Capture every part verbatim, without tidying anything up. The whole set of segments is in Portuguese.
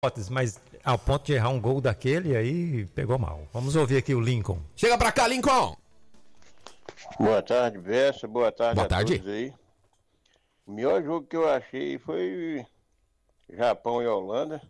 mas ao ponto de errar um gol daquele, aí pegou mal. Vamos ouvir aqui o Lincoln. Chega pra cá, Lincoln. Boa tarde, Bessa. Boa tarde Boa a tarde. todos aí. O melhor jogo que eu achei foi Japão e Holanda.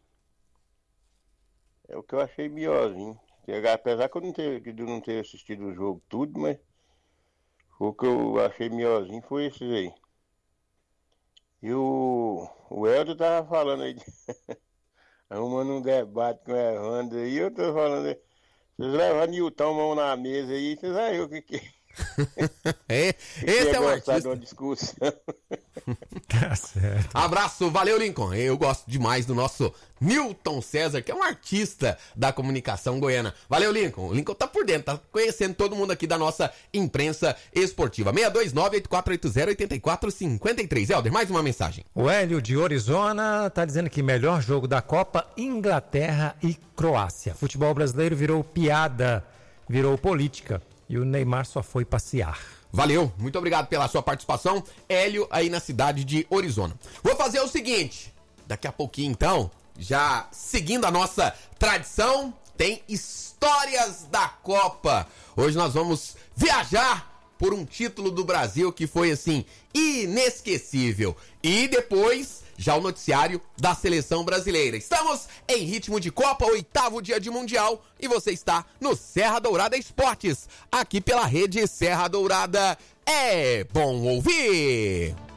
É o que eu achei melhorzinho. Apesar que eu não ter, de não ter assistido o jogo tudo, mas o que eu achei melhorzinho foi esses aí. E o, o Helder tava falando aí, de arrumando um debate com o Evandro aí, eu tô falando aí, vocês levam Nilton mão na mesa aí, vocês aí o que que é? Esse é o artista. De uma discussão. Tá certo. Abraço, valeu, Lincoln. Eu gosto demais do nosso Nilton César, que é um artista da comunicação goiana. Valeu, Lincoln. O Lincoln tá por dentro, tá conhecendo todo mundo aqui da nossa imprensa esportiva. seis dois nove, oito quatro oito zero, oito quatro cinco três. Helder, mais uma mensagem. O Hélio de Orizona tá dizendo que melhor jogo da Copa, Inglaterra e Croácia. Futebol brasileiro virou piada, virou política. E o Neymar só foi passear. Valeu, muito obrigado pela sua participação, Hélio, aí na cidade de Orizona. Vou fazer o seguinte, daqui a pouquinho então, já seguindo a nossa tradição, tem Histórias da Copa. Hoje nós vamos viajar por um título do Brasil que foi, assim, inesquecível. E depois, já o noticiário da Seleção Brasileira. Estamos em ritmo de Copa, oitavo dia de Mundial, e você está no Serra Dourada Esportes, aqui pela rede Serra Dourada. É bom ouvir!